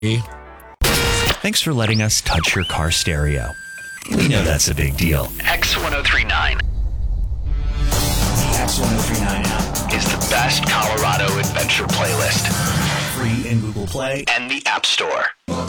Thanks for letting us touch your car stereo. We know that's a big deal. X1039. The X1039 app is the best Colorado adventure playlist. free in Google Play And the App Store.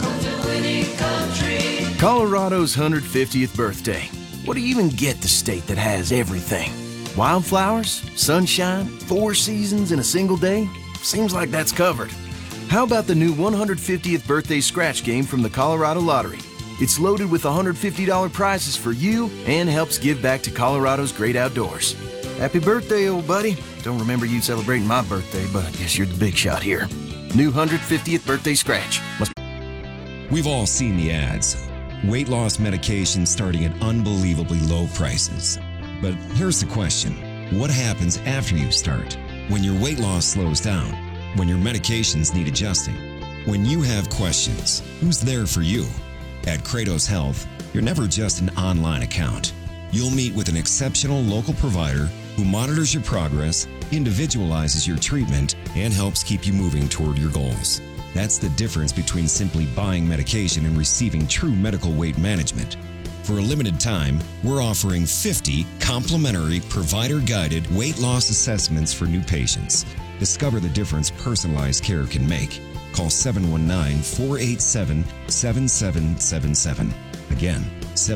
Colorado's 150th birthday. What do you even get the state that has everything? Wildflowers, sunshine, 4 seasons in a single day? Seems like that's covered. How about the new 150th birthday scratch game from the Colorado Lottery? It's loaded with $150 prizes for you and helps give back to Colorado's great outdoors. Happy birthday, old buddy. Don't remember you celebrating my birthday, but I guess you're the big shot here. New 150th birthday scratch. We've all seen the ads. Weight loss medication starting at unbelievably low prices. But here's the question. What happens after you start? When your weight loss slows down? When your medications need adjusting? When you have questions, who's there for you? At Kratos Health, you're never just an online account. You'll meet with an exceptional local provider who monitors your progress, individualizes your treatment, and helps keep you moving toward your goals. That's the difference between simply buying medication and receiving true medical weight management. For a limited time, we're offering 50 complimentary provider-guided weight loss assessments for new patients. Discover the difference personalized care can make. Call 719-487-7777. Again,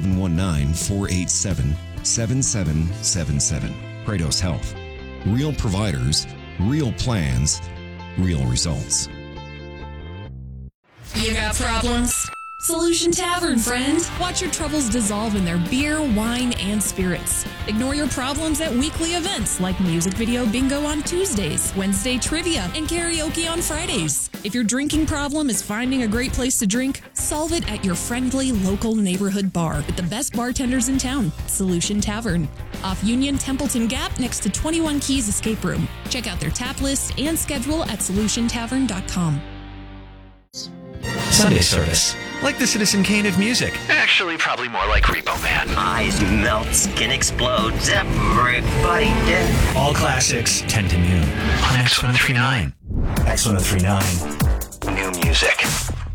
719-487-7777. Kratos Health. Real providers, real plans, real results. You got problems? Solution Tavern, friend. Watch your troubles dissolve in their beer, wine, and spirits. Ignore your problems at weekly events like music video bingo on Tuesdays, Wednesday trivia, and karaoke on Fridays. If your drinking problem is finding a great place to drink, solve it at your friendly local neighborhood bar with the best bartenders in town, Solution Tavern. Off Union Templeton Gap next to 21 Keys Escape Room. Check out their tap list and schedule at solutiontavern.com. Sunday service, like the Citizen Kane of music. Actually, probably more like Repo Man. Eyes melt, skin explodes, everybody dead. All classics, 10 to noon on X1039. X1039. New music.